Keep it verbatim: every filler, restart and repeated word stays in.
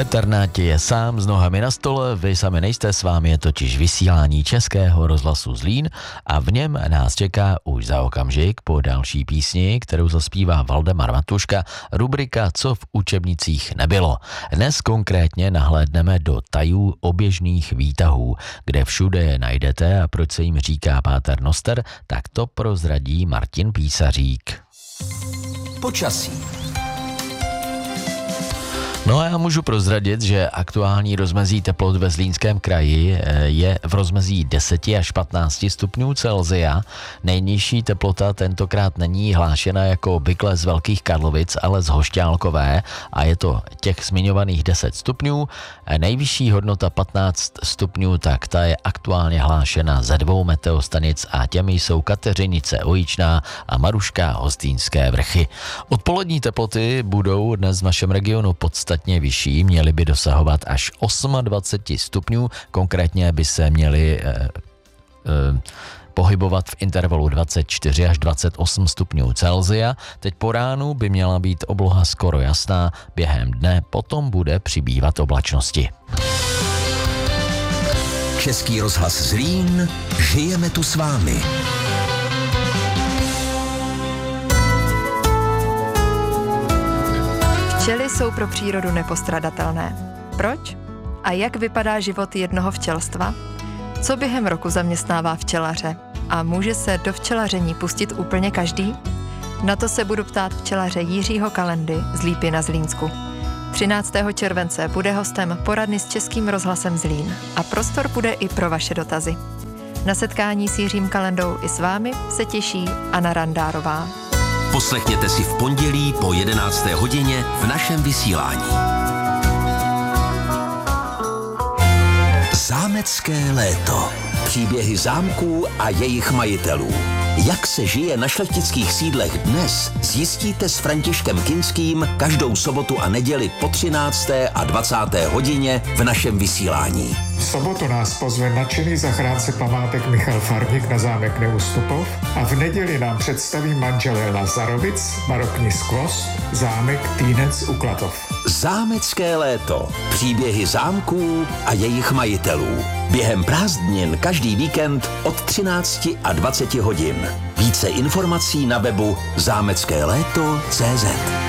Petr Náti je sám s nohami na stole, vy sami nejste, s vámi je totiž vysílání Českého rozhlasu Zlín a v něm nás čeká už za okamžik po další písni, kterou zaspívá Valdemar Matuška, rubrika Co v učebnicích nebylo. Dnes konkrétně nahlédneme do tajů oběžných výtahů, kde všude je najdete a proč se jim říká páter noster, tak to prozradí Martin Písařík. Počasí. No a já můžu prozradit, že aktuální rozmezí teplot ve Zlínském kraji je v rozmezí deset až patnáct stupňů Celsia. Nejnižší teplota tentokrát není hlášena jako obvykle z Velkých Karlovic, ale z Hošťálkové a je to těch zmiňovaných deset stupňů. Nejvyšší hodnota patnáct stupňů, tak ta je aktuálně hlášena ze dvou meteostanic a těmi jsou Kateřinice Ojičná a Maruška Hostýnské vrchy. Odpolední teploty budou dnes v našem regionu podstatně vyšší, měly by dosahovat až dvacet osm stupňů, konkrétně by se měly eh, eh, pohybovat v intervalu dvacet čtyři až dvacet osm stupňů Celsia. Teď po ránu by měla být obloha skoro jasná, během dne potom bude přibývat oblačnosti. Český rozhlas Zlín, žijeme tu s vámi. Včely jsou pro přírodu nepostradatelné. Proč? A jak vypadá život jednoho včelstva? Co během roku zaměstnává včelaře? A může se do včelaření pustit úplně každý? Na to se budu ptát včelaře Jiřího Kalendy z Lípy na Zlínsku. třináctého července bude hostem poradny s Českým rozhlasem Zlín a prostor bude i pro vaše dotazy. Na setkání s Jiřím Kalendou i s vámi se těší Anna Randárová. Poslechněte si v pondělí po jedenácté hodině v našem vysílání. Zámecké léto. Příběhy zámků a jejich majitelů. Jak se žije na šlechtických sídlech dnes, zjistíte s Františkem Kinským každou sobotu a neděli po třinácté a dvacáté hodině v našem vysílání. V sobotu nás pozve nadšený zachránce památek Michal Farník na zámek Neustupov a v neděli nám představí manželé Lazarovic, barokní skvost, zámek Týnec u Klatov. Zámecké léto. Příběhy zámků a jejich majitelů. Během prázdnin každý víkend od třinácti a dvaceti hodin. Více informací na webu zámecké léto tečka cé zet.